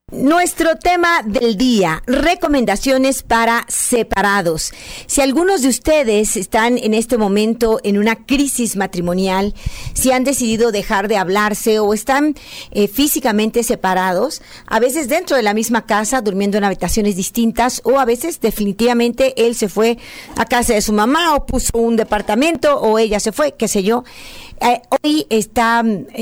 Nuestro tema del día, recomendaciones para separados. Si algunos de ustedes están en este momento en una crisis matrimonial, si han decidido dejar de hablarse o están físicamente separados, a veces dentro de la misma casa, durmiendo en habitaciones distintas, o a veces definitivamente él se fue a casa de su mamá o puso un departamento o ella se fue, qué sé yo. Hoy está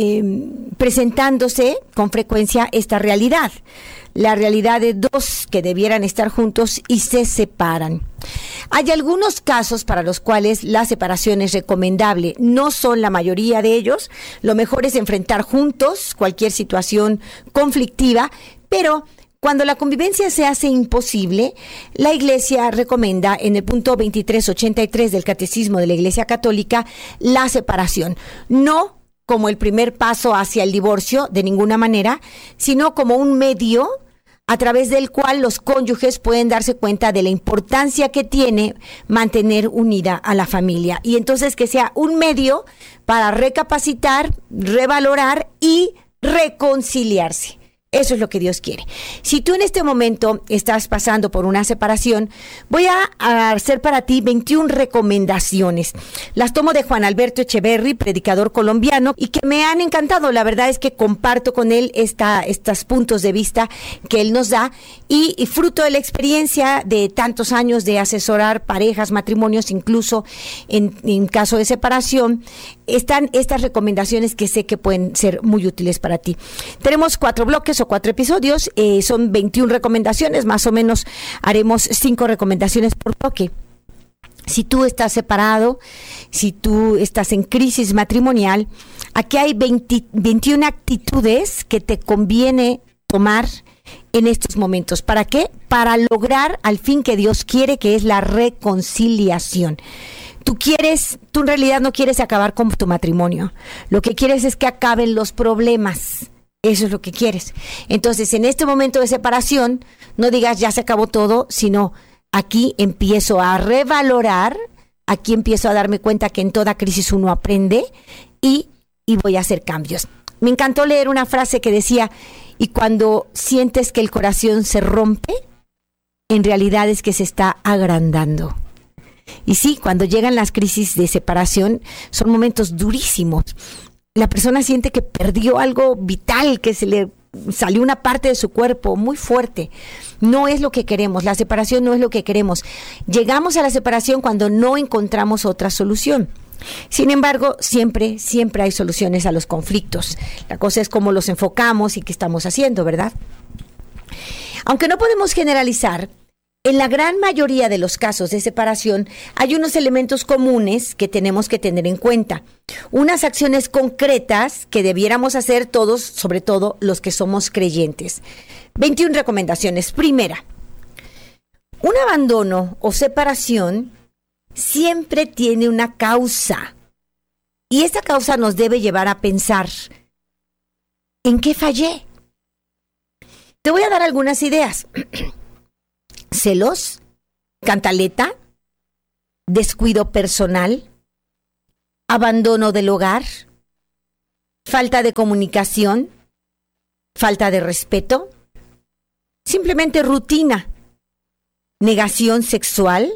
presentándose con frecuencia esta realidad, la realidad de dos que debieran estar juntos y se separan. Hay algunos casos para los cuales la separación es recomendable, no son la mayoría de ellos. Lo mejor es enfrentar juntos cualquier situación conflictiva, pero cuando la convivencia se hace imposible, la Iglesia recomienda en el punto 2383 del Catecismo de la Iglesia Católica la separación. No como el primer paso hacia el divorcio, de ninguna manera, sino como un medio a través del cual los cónyuges pueden darse cuenta de la importancia que tiene mantener unida a la familia. Y entonces que sea un medio para recapacitar, revalorar y reconciliarse. Eso es lo que Dios quiere. Si tú en este momento estás pasando por una separación, voy a hacer para ti 21 recomendaciones. Las tomo de Juan Alberto Echeverry, predicador colombiano, y que me han encantado. La verdad es que comparto con él estos puntos de vista que él nos da y fruto de la experiencia de tantos años de asesorar parejas, matrimonios, incluso en caso de separación, están estas recomendaciones que sé que pueden ser muy útiles para ti. Tenemos 4 bloques o 4 episodios, son 21 recomendaciones, más o menos haremos 5 recomendaciones por bloque. Si tú estás separado, si tú estás en crisis matrimonial, aquí hay 21 actitudes que te conviene tomar en estos momentos. ¿Para qué? Para lograr al fin que Dios quiere, que es la reconciliación. Tú en realidad no quieres acabar con tu matrimonio. Lo que quieres es que acaben los problemas. Eso es lo que quieres. Entonces, en este momento de separación, no digas ya se acabó todo, sino aquí empiezo a revalorar, aquí empiezo a darme cuenta que en toda crisis uno aprende y voy a hacer cambios. Me encantó leer una frase que decía, y cuando sientes que el corazón se rompe, en realidad es que se está agrandando. Y sí, cuando llegan las crisis de separación, son momentos durísimos. La persona siente que perdió algo vital, que se le salió una parte de su cuerpo muy fuerte. No es lo que queremos, la separación no es lo que queremos. Llegamos a la separación cuando no encontramos otra solución. Sin embargo, siempre hay soluciones a los conflictos. La cosa es cómo los enfocamos y qué estamos haciendo, ¿verdad? Aunque no podemos generalizar, en la gran mayoría de los casos de separación hay unos elementos comunes que tenemos que tener en cuenta. Unas acciones concretas que debiéramos hacer todos, sobre todo los que somos creyentes. 21 recomendaciones. Primera, un abandono o separación siempre tiene una causa. Y esta causa nos debe llevar a pensar, ¿en qué fallé? Te voy a dar algunas ideas. Celos, cantaleta, descuido personal, abandono del hogar, falta de comunicación, falta de respeto, simplemente rutina, negación sexual,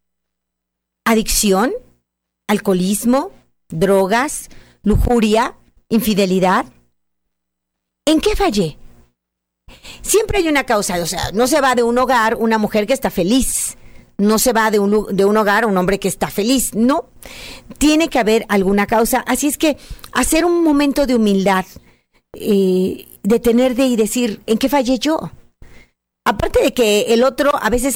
adicción, alcoholismo, drogas, lujuria, infidelidad. ¿En qué fallé? Siempre hay una causa, o sea, no se va de un hogar una mujer que está feliz, no se va de un hogar un hombre que está feliz, no, tiene que haber alguna causa, así es que hacer un momento de humildad, detenerte y decir, ¿en qué fallé yo? Aparte de que el otro, a veces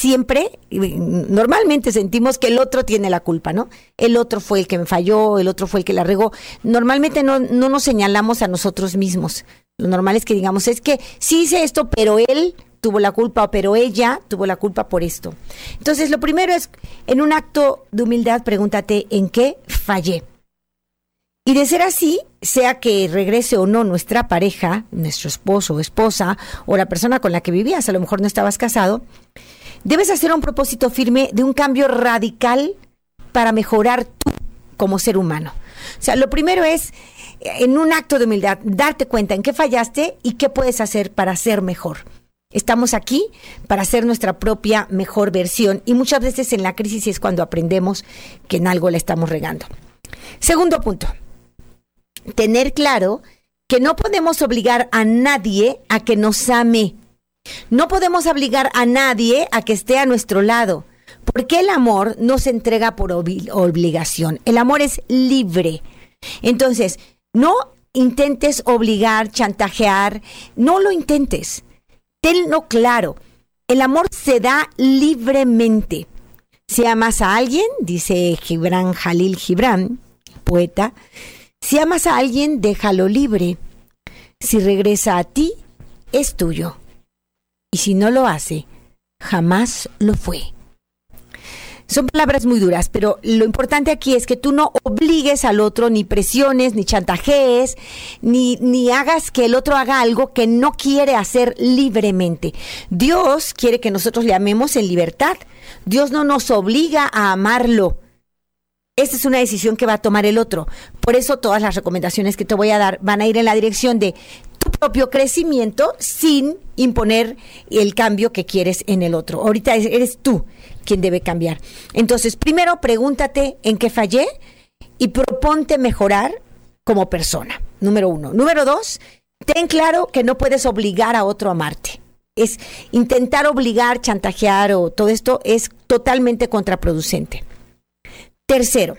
normalmente sentimos que el otro tiene la culpa, ¿no? El otro fue el que me falló, el otro fue el que la regó. Normalmente no nos señalamos a nosotros mismos. Lo normal es que digamos, es que sí hice esto, pero él tuvo la culpa, pero ella tuvo la culpa por esto. Entonces, lo primero es, en un acto de humildad, pregúntate, ¿en qué fallé? Y de ser así, sea que regrese o no nuestra pareja, nuestro esposo o esposa, o la persona con la que vivías, a lo mejor no estabas casado, debes hacer un propósito firme de un cambio radical para mejorar tú como ser humano. O sea, lo primero es en un acto de humildad, darte cuenta en qué fallaste y qué puedes hacer para ser mejor. Estamos aquí para ser nuestra propia mejor versión y muchas veces en la crisis es cuando aprendemos que en algo la estamos regando. Segundo punto, tener claro que no podemos obligar a nadie a que nos ame. No podemos obligar a nadie a que esté a nuestro lado, porque el amor no se entrega por obligación. El amor es libre. Entonces, no intentes obligar, chantajear, no lo intentes. Tenlo claro, el amor se da libremente. Si amas a alguien, dice Gibran Jalil Gibran, poeta, si amas a alguien, déjalo libre. Si regresa a ti, es tuyo. Y si no lo hace, jamás lo fue. Son palabras muy duras, pero lo importante aquí es que tú no obligues al otro, ni presiones, ni chantajees, ni hagas que el otro haga algo que no quiere hacer libremente. Dios quiere que nosotros le amemos en libertad. Dios no nos obliga a amarlo. Esta es una decisión que va a tomar el otro. Por eso todas las recomendaciones que te voy a dar van a ir en la dirección de tu propio crecimiento sin imponer el cambio que quieres en el otro. Ahorita eres tú quien debe cambiar. Entonces, primero pregúntate en qué fallé y proponte mejorar como persona. Número 1. Número 2, ten claro que no puedes obligar a otro a amarte. Es intentar obligar, chantajear o todo esto es totalmente contraproducente. Tercero,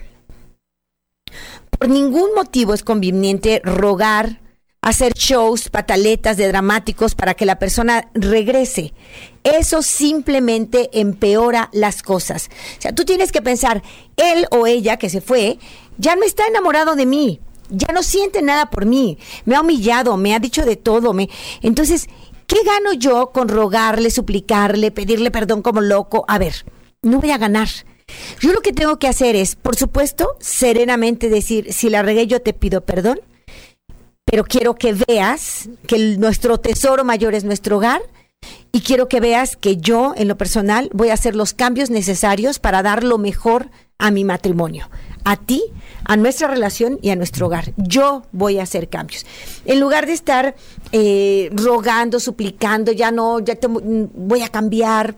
por ningún motivo es conveniente rogar, hacer shows, pataletas de dramáticos para que la persona regrese. Eso simplemente empeora las cosas. O sea, tú tienes que pensar, él o ella que se fue, ya no está enamorado de mí, ya no siente nada por mí, me ha humillado, me ha dicho de todo. Entonces, ¿qué gano yo con rogarle, suplicarle, pedirle perdón como loco? A ver, no voy a ganar. Yo lo que tengo que hacer es, por supuesto, serenamente decir, si la regué yo te pido perdón, pero quiero que veas que nuestro tesoro mayor es nuestro hogar y quiero que veas que yo, en lo personal, voy a hacer los cambios necesarios para dar lo mejor a mi matrimonio, a ti, a nuestra relación y a nuestro hogar. Yo voy a hacer cambios. En lugar de estar rogando, suplicando, ya te voy a cambiar,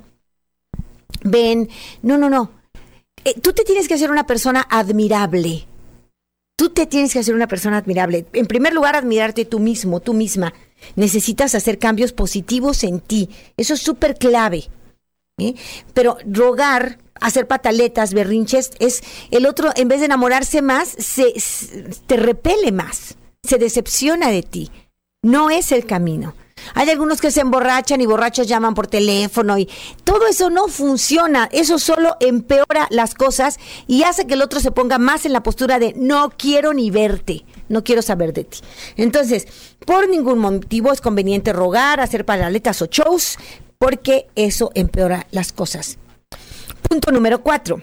ven, no. Tú te tienes que hacer una persona admirable. Tú te tienes que hacer una persona admirable. En primer lugar, admirarte tú mismo, tú misma. Necesitas hacer cambios positivos en ti. Eso es súper clave. Pero rogar, hacer pataletas, berrinches, es el otro, en vez de enamorarse más, te repele más, se decepciona de ti. No es el camino. Hay algunos que se emborrachan y borrachos llaman por teléfono y todo eso no funciona. Eso solo empeora las cosas y hace que el otro se ponga más en la postura de no quiero ni verte, no quiero saber de ti. Entonces, por ningún motivo es conveniente rogar, hacer pataletas o shows, porque eso empeora las cosas. Punto número 4.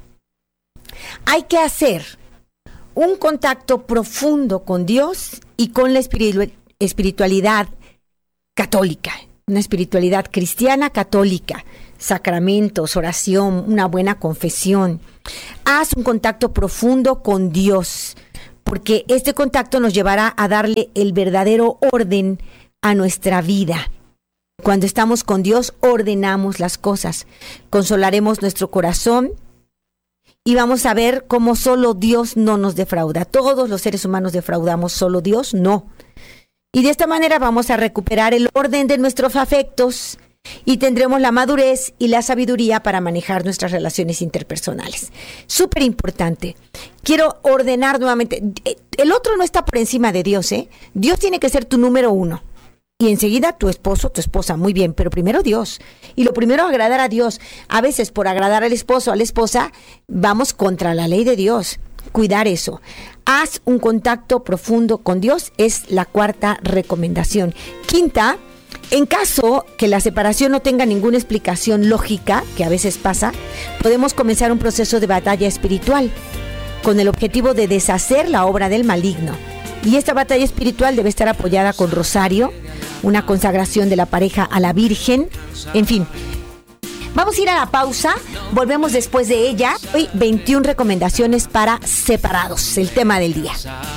Hay que hacer un contacto profundo con Dios y con la espiritualidad católica, una espiritualidad cristiana católica, sacramentos, oración, una buena confesión. Haz un contacto profundo con Dios, porque este contacto nos llevará a darle el verdadero orden a nuestra vida. Cuando estamos con Dios, ordenamos las cosas, consolaremos nuestro corazón y vamos a ver cómo solo Dios no nos defrauda. Todos los seres humanos defraudamos, solo Dios no. Y de esta manera vamos a recuperar el orden de nuestros afectos y tendremos la madurez y la sabiduría para manejar nuestras relaciones interpersonales. Súper importante. Quiero ordenar nuevamente. El otro no está por encima de Dios, ¿eh? Dios tiene que ser tu número 1. Y enseguida tu esposo, tu esposa, muy bien, pero primero Dios. Y lo primero es agradar a Dios. A veces por agradar al esposo o a la esposa vamos contra la ley de Dios. Cuidar eso. Haz un contacto profundo con Dios, es la 4ª recomendación. 5ª, en caso que la separación no tenga ninguna explicación lógica, que a veces pasa, podemos comenzar un proceso de batalla espiritual con el objetivo de deshacer la obra del maligno. Y esta batalla espiritual debe estar apoyada con rosario, una consagración de la pareja a la Virgen, en fin. Vamos a ir a la pausa, volvemos después de ella. Hoy 21 recomendaciones para separados, el tema del día.